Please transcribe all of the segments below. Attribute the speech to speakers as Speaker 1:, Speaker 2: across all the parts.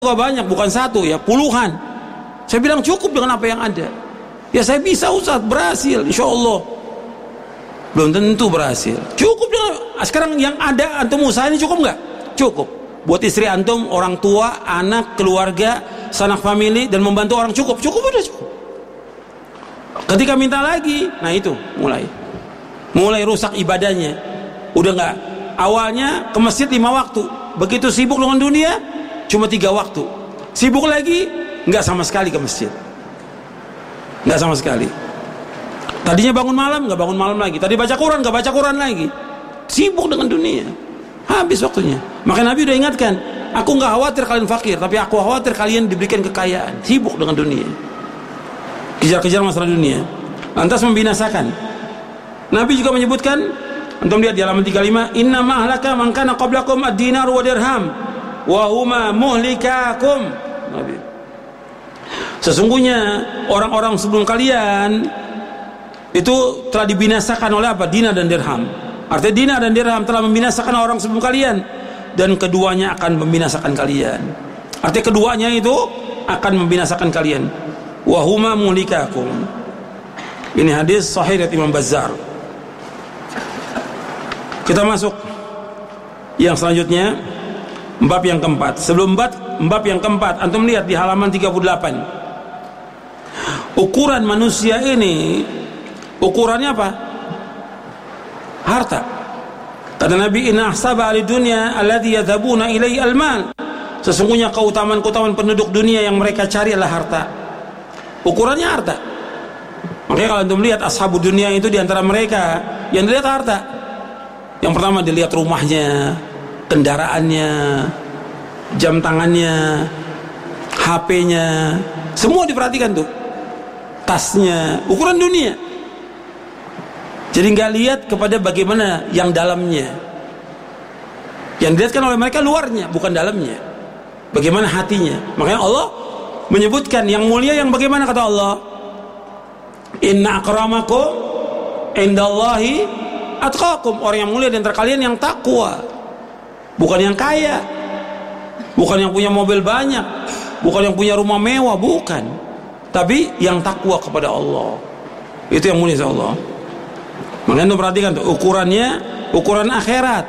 Speaker 1: banyak, bukan satu ya, puluhan. Saya bilang cukup dengan apa yang ada. Ya saya bisa Ustaz, berhasil insya Allah. Belum tentu berhasil. Cukup dengan sekarang yang ada antum usaha ini cukup nggak? Cukup. Buat istri antum, orang tua, anak, keluarga, sanak famili, dan membantu orang cukup. Cukup udah cukup. Ketika minta lagi, nah itu mulai rusak ibadahnya. Udah nggak. Awalnya ke masjid 5 waktu. Begitu sibuk dengan dunia, cuma 3 waktu. Sibuk lagi, nggak sama sekali ke masjid. Nggak sama sekali. Tadinya bangun malam, nggak bangun malam lagi. Tadi baca Quran, nggak baca Quran lagi. Sibuk dengan dunia. Habis waktunya. Maka Nabi udah ingatkan, aku nggak khawatir kalian fakir, tapi aku khawatir kalian diberikan kekayaan. Sibuk dengan dunia. Kejar-kejar masalah dunia. Lantas membinasakan. Nabi juga menyebutkan, antum lihat di halaman 35, inna mahlaka man kana qablakum ad-dinar wa dirham wa huma muhlikakum. Nabi. Sesungguhnya orang-orang sebelum kalian itu telah dibinasakan oleh apa? Dinar dan dirham. Artinya dinar dan dirham telah membinasakan orang sebelum kalian, dan keduanya akan membinasakan kalian. Artinya keduanya itu akan membinasakan kalian. Wa huma muhlikakum. Ini hadis sahih dari Imam Bazzar. Kita masuk yang selanjutnya, bab yang keempat. Sebelum bab yang keempat, antum lihat di halaman 38. Ukuran manusia ini, ukurannya apa? Harta. Kata Nabi, inna ahsaba ahli dunya alladhi yadhabuna ilaihi al-mal. Sesungguhnya keutamaan-keutamaan penduduk dunia yang mereka cari adalah harta. Ukurannya harta. Makanya kalau antum lihat ashabu dunia itu, di antara mereka yang dilihat harta. Yang pertama dilihat rumahnya, kendaraannya, jam tangannya, HP-nya, semua diperhatikan tuh. Tasnya, ukuran dunia. Jadi nggak lihat kepada bagaimana yang dalamnya. Yang dilihatkan oleh mereka luarnya, bukan dalamnya. Bagaimana hatinya. Makanya Allah menyebutkan yang mulia yang bagaimana, kata Allah, inna akramakum indallahi atqakum. Orang yang mulia di antara kalian yang takwa, bukan yang kaya, bukan yang punya mobil banyak, bukan yang punya rumah mewah, bukan, tapi yang takwa kepada Allah. Itu yang mulia insya Allah. Makanya perhatikan tuh, ukurannya ukuran akhirat,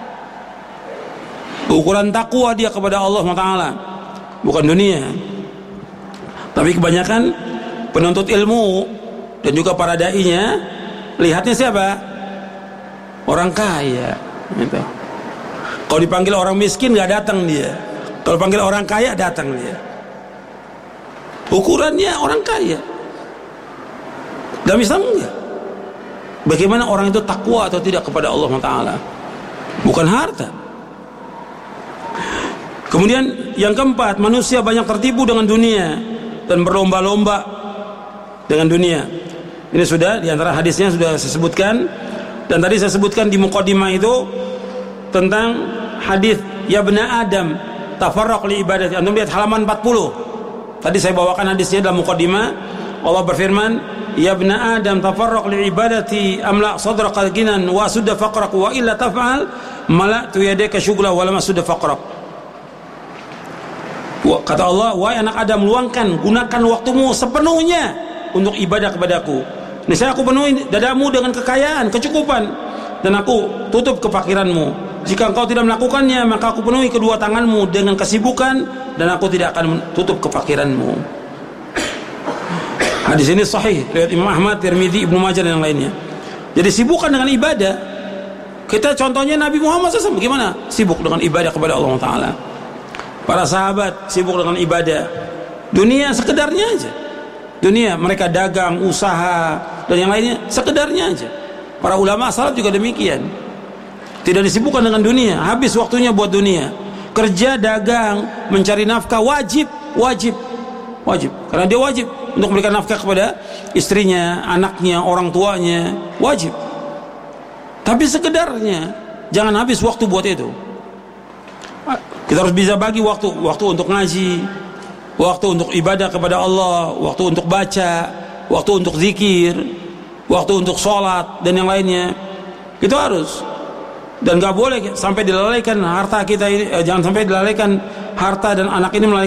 Speaker 1: ukuran takwa dia kepada Allah SWT, bukan dunia. Tapi kebanyakan penuntut ilmu dan juga para dai-nya lihatnya siapa? Orang kaya gitu. Kalau dipanggil orang miskin nggak datang dia. Kalau panggil orang kaya datang dia. Ukurannya orang kaya. Dalam Islam enggak. Bagaimana orang itu takwa atau tidak kepada Allah Taala, bukan harta. Kemudian yang keempat, manusia banyak tertipu dengan dunia dan berlomba-lomba dengan dunia. Ini sudah di antara hadisnya sudah saya sebutkan, dan tadi saya sebutkan di muqaddimah itu tentang hadis ya bna Adam tafarraq li ibadati. Antum lihat halaman 40. Tadi saya bawakan hadisnya dalam muqaddimah. Allah berfirman, ya bna Adam tafarraq li ibadati amla sadraka ginan wa sudda faqrak wa illa taf'al mala'tu yadayka syughla wa lam sudda faqrak. Kata Allah, wahai anak Adam, luangkan, gunakan waktumu sepenuhnya untuk ibadah kepadaku. Niscaya aku penuhi dadamu dengan kekayaan, kecukupan, dan aku tutup kefakiranmu. Jika engkau tidak melakukannya, maka aku penuhi kedua tanganmu dengan kesibukan, dan aku tidak akan tutup kefakiranmu. Hadis ini sahih riwayat Imam Ahmad, Tirmidzi, Ibnu Majah dan yang lainnya. Jadi sibukkan dengan ibadah. Kita contohnya Nabi Muhammad SAW bagaimana? Sibuk dengan ibadah kepada Allah Taala. Para sahabat sibuk dengan ibadah. Dunia sekedarnya aja. Dunia, mereka dagang, usaha dan yang lainnya sekedarnya aja. Para ulama salaf juga demikian. Tidak disibukkan dengan dunia, habis waktunya buat dunia. Kerja, dagang, mencari nafkah wajib. Karena dia wajib untuk memberikan nafkah kepada istrinya, anaknya, orang tuanya, wajib. Tapi sekedarnya, jangan habis waktu buat itu. Kita harus bisa bagi waktu untuk ngaji, waktu untuk ibadah kepada Allah, waktu untuk baca, waktu untuk zikir, waktu untuk sholat dan yang lainnya. Itu harus. Dan gak boleh sampai dilalaikan harta kita ini, jangan sampai dilalaikan harta dan anak ini